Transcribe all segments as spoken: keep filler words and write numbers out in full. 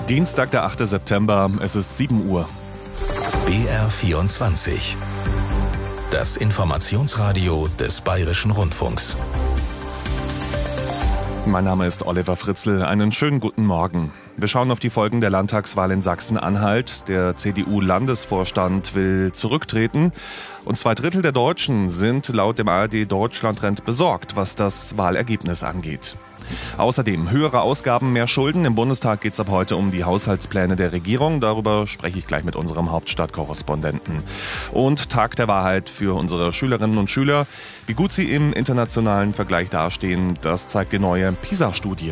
Dienstag, der achte September, es ist sieben Uhr. B R vierundzwanzig. Das Informationsradio des Bayerischen Rundfunks. Mein Name ist Oliver Fritzl. Einen schönen guten Morgen. Wir schauen auf die Folgen der Landtagswahl in Sachsen-Anhalt. Der C D U-Landesvorstand will zurücktreten. Und zwei Drittel der Deutschen sind laut dem A R D-Deutschland-Trend besorgt, was das Wahlergebnis angeht. Außerdem höhere Ausgaben, mehr Schulden. Im Bundestag geht es ab heute um die Haushaltspläne der Regierung. Darüber spreche ich gleich mit unserem Hauptstadtkorrespondenten. Und Tag der Wahrheit für unsere Schülerinnen und Schüler. Wie gut sie im internationalen Vergleich dastehen, das zeigt die neue PISA-Studie.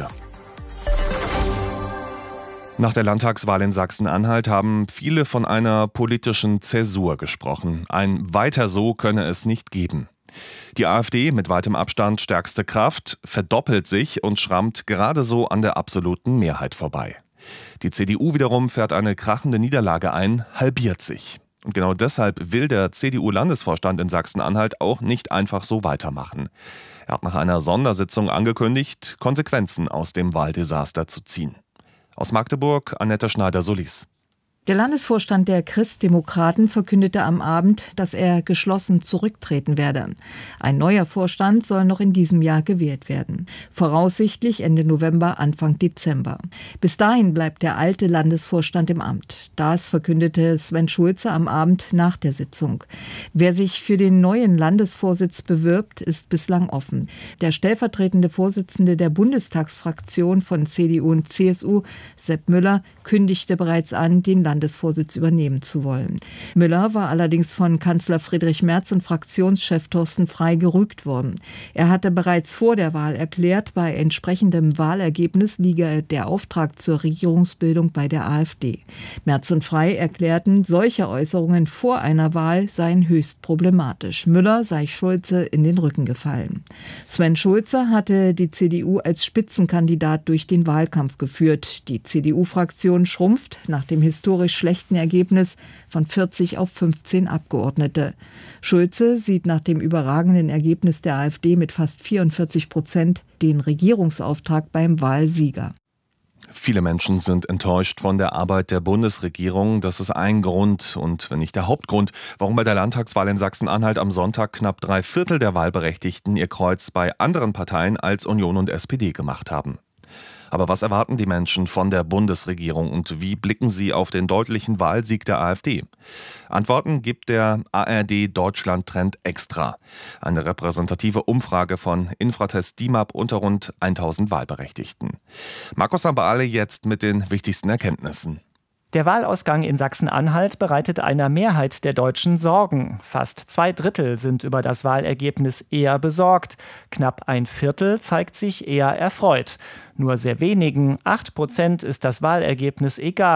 Nach der Landtagswahl in Sachsen-Anhalt haben viele von einer politischen Zäsur gesprochen. Ein Weiter so könne es nicht geben. Die AfD, mit weitem Abstand stärkste Kraft, verdoppelt sich und schrammt gerade so an der absoluten Mehrheit vorbei. Die C D U wiederum fährt eine krachende Niederlage ein, halbiert sich. Und genau deshalb will der C D U-Landesvorstand in Sachsen-Anhalt auch nicht einfach so weitermachen. Er hat nach einer Sondersitzung angekündigt, Konsequenzen aus dem Wahldesaster zu ziehen. Aus Magdeburg, Annette Schneider-Solis. Der Landesvorstand der Christdemokraten verkündete am Abend, dass er geschlossen zurücktreten werde. Ein neuer Vorstand soll noch in diesem Jahr gewählt werden. Voraussichtlich Ende November, Anfang Dezember. Bis dahin bleibt der alte Landesvorstand im Amt. Das verkündete Sven Schulze am Abend nach der Sitzung. Wer sich für den neuen Landesvorsitz bewirbt, ist bislang offen. Der stellvertretende Vorsitzende der Bundestagsfraktion von C D U und C S U, Sepp Müller, kündigte bereits an, den Landesvorsitz übernehmen zu wollen. Müller war allerdings von Kanzler Friedrich Merz und Fraktionschef Thorsten Frey gerügt worden. Er hatte bereits vor der Wahl erklärt, bei entsprechendem Wahlergebnis liege der Auftrag zur Regierungsbildung bei der AfD. Merz und Frey erklärten, solche Äußerungen vor einer Wahl seien höchst problematisch. Müller sei Schulze in den Rücken gefallen. Sven Schulze hatte die C D U als Spitzenkandidat durch den Wahlkampf geführt. Die C D U-Fraktion schrumpft nach dem historisch schlechten Ergebnis von vierzig auf fünfzehn Abgeordnete. Schulze sieht nach dem überragenden Ergebnis der AfD mit fast vierundvierzig Prozent den Regierungsauftrag beim Wahlsieger. Viele Menschen sind enttäuscht von der Arbeit der Bundesregierung. Das ist ein Grund und wenn nicht der Hauptgrund, warum bei der Landtagswahl in Sachsen-Anhalt am Sonntag knapp drei Viertel der Wahlberechtigten ihr Kreuz bei anderen Parteien als Union und S P D gemacht haben. Aber was erwarten die Menschen von der Bundesregierung und wie blicken sie auf den deutlichen Wahlsieg der AfD? Antworten gibt der A R D-Deutschland-Trend extra. Eine repräsentative Umfrage von Infratest D I M A P unter rund tausend Wahlberechtigten. Markus Sambale jetzt mit den wichtigsten Erkenntnissen. Der Wahlausgang in Sachsen-Anhalt bereitet einer Mehrheit der Deutschen Sorgen. Fast zwei Drittel sind über das Wahlergebnis eher besorgt. Knapp ein Viertel zeigt sich eher erfreut. Nur sehr wenigen, acht Prozent, ist das Wahlergebnis egal.